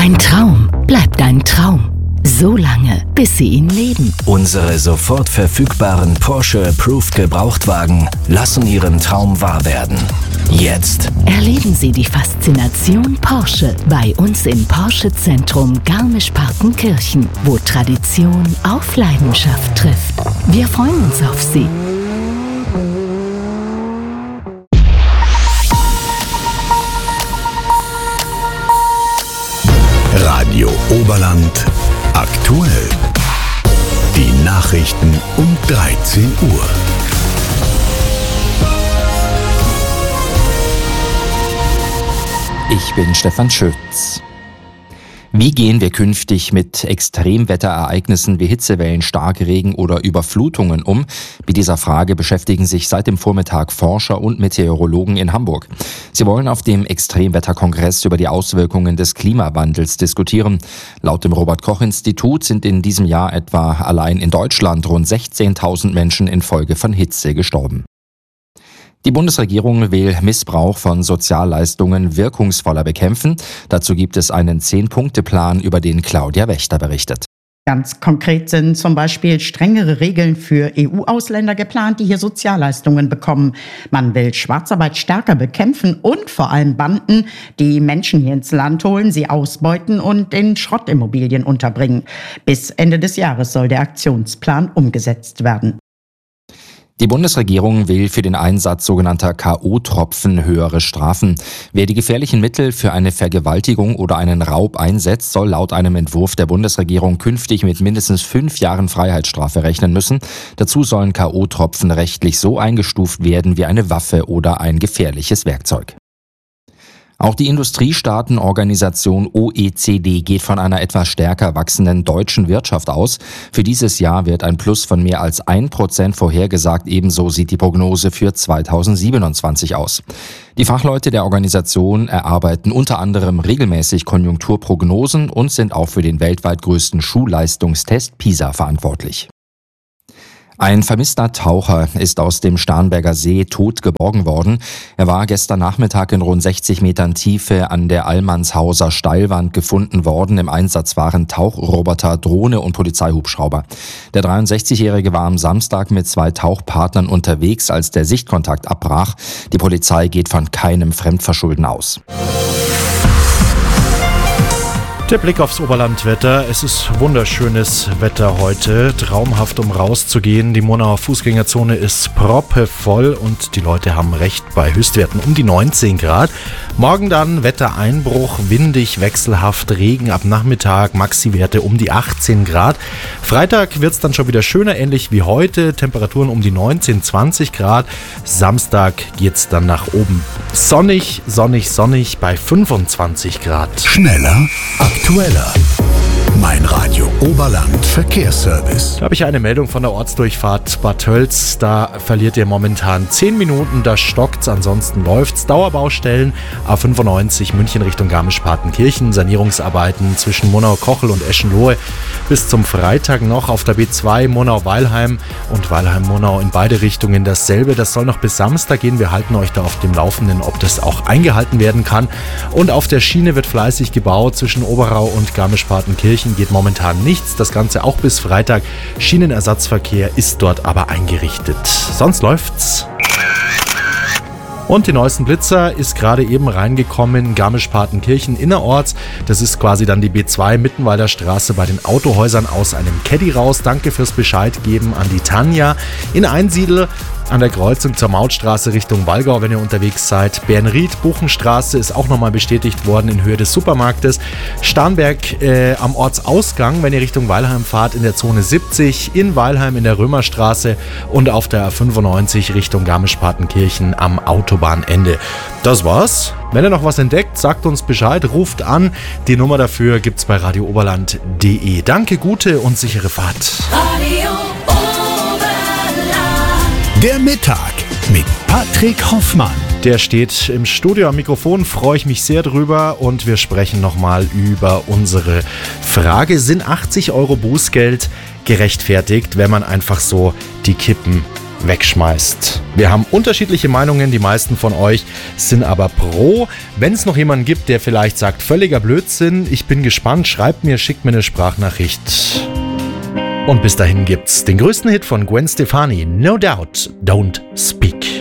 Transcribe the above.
Ein Traum bleibt ein Traum. So lange, bis Sie ihn leben. Unsere sofort verfügbaren Porsche Approved Gebrauchtwagen lassen Ihren Traum wahr werden. Jetzt Erleben Sie die Faszination Porsche bei uns im Porsche Zentrum Garmisch-Partenkirchen, wo Tradition auf Leidenschaft trifft. Wir freuen uns auf Sie. Radio Oberland aktuell. Die Nachrichten um 13 Uhr. Ich bin Stefan Schütz. Wie gehen wir künftig mit Extremwetterereignissen wie Hitzewellen, Starkregen oder Überflutungen um? Mit dieser Frage beschäftigen sich seit dem Vormittag Forscher und Meteorologen in Hamburg. Sie wollen auf dem Extremwetterkongress über die Auswirkungen des Klimawandels diskutieren. Laut dem Robert-Koch-Institut sind in diesem Jahr etwa allein in Deutschland rund 16.000 Menschen infolge von Hitze gestorben. Die Bundesregierung will Missbrauch von Sozialleistungen wirkungsvoller bekämpfen. Dazu gibt es einen 10-Punkte-Plan, über den Claudia Wächter berichtet. Ganz konkret sind zum Beispiel strengere Regeln für EU-Ausländer geplant, die hier Sozialleistungen bekommen. Man will Schwarzarbeit stärker bekämpfen und vor allem Banden, die Menschen hier ins Land holen, sie ausbeuten und in Schrottimmobilien unterbringen. Bis Ende des Jahres soll der Aktionsplan umgesetzt werden. Die Bundesregierung will für den Einsatz sogenannter K.O.-Tropfen höhere Strafen. Wer die gefährlichen Mittel für eine Vergewaltigung oder einen Raub einsetzt, soll laut einem Entwurf der Bundesregierung künftig mit mindestens 5 Jahren Freiheitsstrafe rechnen müssen. Dazu sollen K.O.-Tropfen rechtlich so eingestuft werden wie eine Waffe oder ein gefährliches Werkzeug. Auch die Industriestaatenorganisation OECD geht von einer etwas stärker wachsenden deutschen Wirtschaft aus. Für dieses Jahr wird ein Plus von mehr als 1% vorhergesagt. Ebenso sieht die Prognose für 2027 aus. Die Fachleute der Organisation erarbeiten unter anderem regelmäßig Konjunkturprognosen und sind auch für den weltweit größten Schulleistungstest PISA verantwortlich. Ein vermisster Taucher ist aus dem Starnberger See tot geborgen worden. Er war gestern Nachmittag in rund 60 Metern Tiefe an der Allmannshauser Steilwand gefunden worden. Im Einsatz waren Tauchroboter, Drohne und Polizeihubschrauber. Der 63-Jährige war am Samstag mit 2 Tauchpartnern unterwegs, als der Sichtkontakt abbrach. Die Polizei geht von keinem Fremdverschulden aus. Der Blick aufs Oberlandwetter. Es ist wunderschönes Wetter heute. Traumhaft, um rauszugehen. Die Monauer Fußgängerzone ist proppevoll und die Leute haben recht bei Höchstwerten um die 19 Grad. Morgen dann Wettereinbruch, windig, wechselhaft, Regen ab Nachmittag, Maxi-Werte um die 18 Grad. Freitag wird es dann schon wieder schöner, ähnlich wie heute. Temperaturen um die 19, 20 Grad. Samstag geht es dann nach oben. Sonnig, sonnig, sonnig bei 25 Grad. Schneller, aktueller. Mein Radio Oberland Verkehrsservice. Da habe ich eine Meldung von der Ortsdurchfahrt Bad Tölz. Da verliert ihr momentan 10 Minuten, da stockt's, ansonsten läuft's. Dauerbaustellen, A95 München Richtung Garmisch-Partenkirchen, Sanierungsarbeiten zwischen Monau-Kochel und Eschenlohe bis zum Freitag noch. Auf der B2 Monau-Weilheim und Weilheim-Monau in beide Richtungen dasselbe. Das soll noch bis Samstag gehen. Wir halten euch da auf dem Laufenden, ob das auch eingehalten werden kann. Und auf der Schiene wird fleißig gebaut zwischen Oberau und Garmisch-Partenkirchen. Geht momentan nichts, das Ganze auch bis Freitag. Schienenersatzverkehr ist dort aber eingerichtet. Sonst läuft's. Und die neuesten Blitzer ist gerade eben reingekommen, Garmisch-Partenkirchen innerorts. Das ist quasi dann die B2 Mittenwalder Straße bei den Autohäusern aus einem Caddy raus. Danke fürs Bescheid geben an die Tanja. In Einsiedel an der Kreuzung zur Mautstraße Richtung Wallgau, wenn ihr unterwegs seid. Bernried-Buchenstraße ist auch nochmal bestätigt worden in Höhe des Supermarktes. Starnberg am Ortsausgang, wenn ihr Richtung Weilheim fahrt, in der Zone 70. In Weilheim in der Römerstraße und auf der A95 Richtung Garmisch-Partenkirchen am Autobahnende. Das war's. Wenn ihr noch was entdeckt, sagt uns Bescheid, ruft an. Die Nummer dafür gibt's bei radiooberland.de. Danke, gute und sichere Fahrt. Radio Der Mittag mit Patrick Hoffmann. Der steht im Studio am Mikrofon, freue ich mich sehr drüber und wir sprechen nochmal über unsere Frage. Sind 80 € Bußgeld gerechtfertigt, wenn man einfach so die Kippen wegschmeißt. Wir haben unterschiedliche Meinungen, die meisten von euch sind aber pro. Wenn es noch jemanden gibt, der vielleicht sagt, völliger Blödsinn, ich bin gespannt, schreibt mir, schickt mir eine Sprachnachricht. Und bis dahin gibt's den größten Hit von Gwen Stefani, No Doubt, Don't Speak.